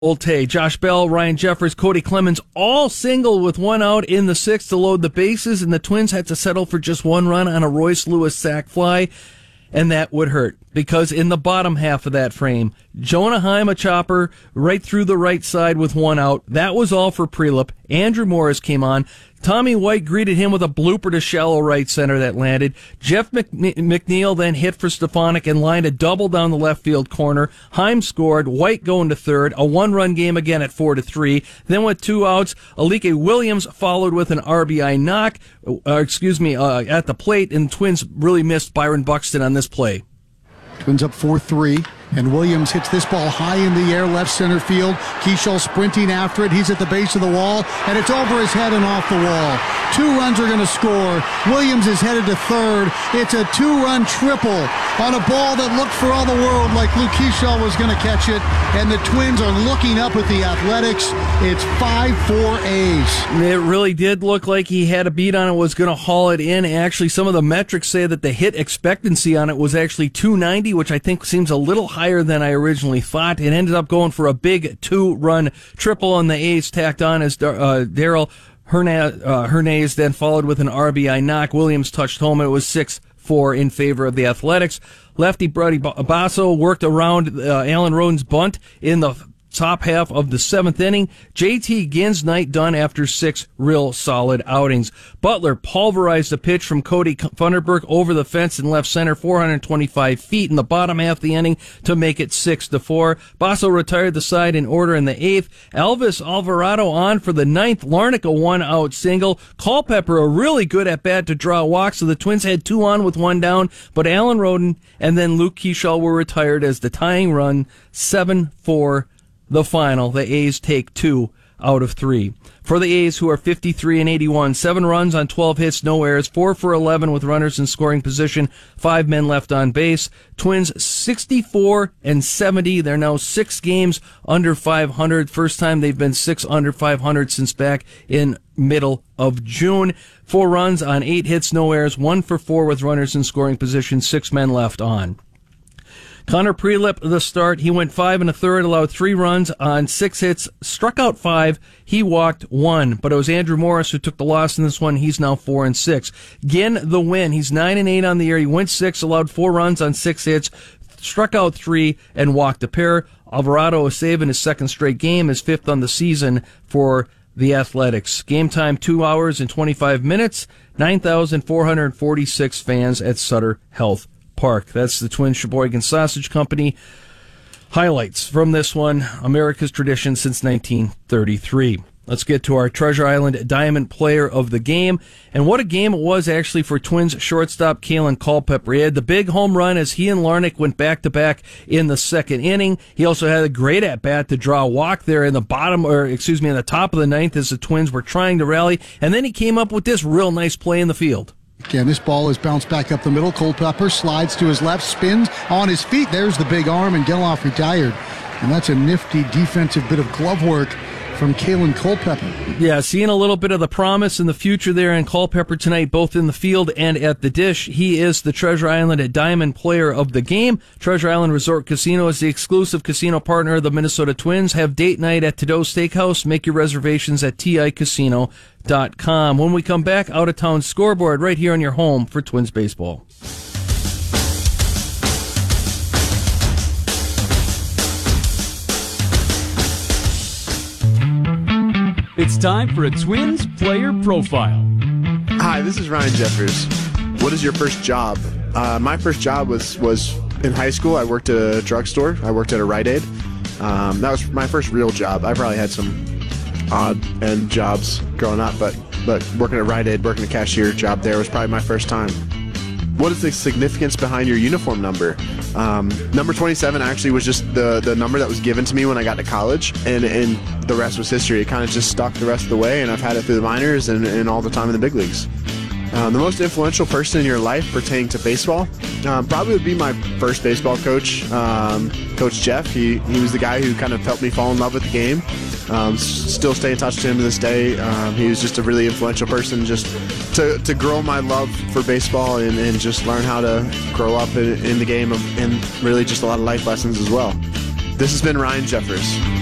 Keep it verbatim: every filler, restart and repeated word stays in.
Olte, Josh Bell, Ryan Jeffers, Cody Clemens, all single with one out in the sixth to load the bases, and the Twins had to settle for just one run on a Royce Lewis sac fly, and that would hurt, because in the bottom half of that frame, Jonah Heim, a chopper, right through the right side with one out. That was all for Prelip. Andrew Morris came on. Tommy White greeted him with a blooper to shallow right center that landed. Jeff McNeil then hit for Stefanik and lined a double down the left field corner. Heim scored. White going to third. A one-run game again at four to three. Then with two outs, Alike Williams followed with an R B I knock. Uh, excuse me, uh, at the plate, and the Twins really missed Byron Buxton on this play. Twins up four three, and Williams hits this ball high in the air, left center field. Keishel sprinting after it. He's at the base of the wall, and it's over his head and off the wall. Two runs are going to score. Williams is headed to third. It's a two-run triple on a ball that looked for all the world like Luke Keishel was going to catch it, and the Twins are looking up at the Athletics. It's five four A's. It really did look like he had a beat on it, was going to haul it in. Actually, some of the metrics say that the hit expectancy on it was actually two ninety, which I think seems a little higher than I originally thought. It ended up going for a big two-run triple, and the A's tacked on as uh, Daryl Hernandez, uh, Hernandez then followed with an R B I knock. Williams touched home, and it was six four in favor of the Athletics. Lefty Brody Basso worked around uh, Alan Roden's bunt in the top half of the seventh inning. J T Ginn's night done after six real solid outings. Butler pulverized a pitch from Cody Funderburk over the fence in left center, four hundred twenty-five feet in the bottom half of the inning to make it six to four. Basso retired the side in order in the eighth. Elvis Alvarado on for the ninth. Larnach a one-out single. Culpepper a really good at bat to draw a walk, so the Twins had two on with one down, but Alan Roden and then Luke Keishel were retired as the tying run, seven four. The final, the A's take two out of three. For the A's, who are fifty-three and eighty-one, seven runs on twelve hits, no errors, four for eleven with runners in scoring position, five men left on base. Twins sixty-four and seventy. They're now six games under five hundred. First time they've been six under five hundred since back in middle of June. Four runs on eight hits, no errors, one for four with runners in scoring position, six men left on. Connor Prelip, the start, he went five and a third, allowed three runs on six hits, struck out five, he walked one, but it was Andrew Morris who took the loss in this one. He's now four and six. Ginn, the win, he's nine and eight on the year, he went six, allowed four runs on six hits, struck out three, and walked a pair. Alvarado a save in his second straight game, his fifth on the season for the Athletics. Game time, two hours and twenty-five minutes, nine thousand four hundred forty-six fans at Sutter Health Park. That's the Twin Sheboygan Sausage Company. Highlights from this one, America's tradition since nineteen thirty-three. Let's get to our Treasure Island Diamond Player of the Game. And what a game it was, actually, for Twins shortstop Kalen Culpepper. He had the big home run as he and Larnach went back-to-back in the second inning. He also had a great at-bat to draw a walk there in the bottom, or excuse me, in the top of the ninth as the Twins were trying to rally. And then he came up with this real nice play in the field. Again, this ball is bounced back up the middle. Culpepper slides to his left, spins on his feet. There's the big arm, and Geloff retired. And that's a nifty defensive bit of glove work from Kalen Culpepper. Yeah, seeing a little bit of the promise in the future there in Culpepper tonight, both in the field and at the dish. He is the Treasure Island Diamond Player of the Game. Treasure Island Resort Casino is the exclusive casino partner of the Minnesota Twins. Have date night at Tadeau Steakhouse. Make your reservations at T I casino dot com. When we come back, Out of Town Scoreboard right here on your home for Twins baseball. It's time for a Twins player profile. Hi, this is Ryan Jeffers. What is your first job? Uh, my first job was, was in high school. I worked at a drugstore. I worked at a Rite Aid. Um, that was my first real job. I probably had some odd end jobs growing up, but, but working at Rite Aid, working a cashier job there was probably my first time. What is the significance behind your uniform number? Um, number twenty-seven actually was just the, the number that was given to me when I got to college, and, and the rest was history. It kind of just stuck the rest of the way, and I've had it through the minors and, and all the time in the big leagues. Um, the most influential person in your life pertaining to baseball um, probably would be my first baseball coach, um, Coach Jeff. He, he was the guy who kind of helped me fall in love with the game. Um, still stay in touch with him to this day. Um, he was just a really influential person just to, to grow my love for baseball and, and just learn how to grow up in, in the game of, and really just a lot of life lessons as well. This has been Ryan Jeffers.